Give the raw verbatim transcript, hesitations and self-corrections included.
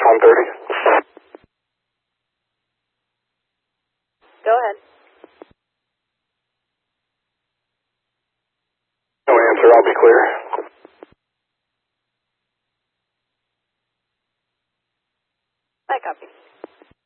one thirty. Go ahead. No answer, I'll be clear. I copy.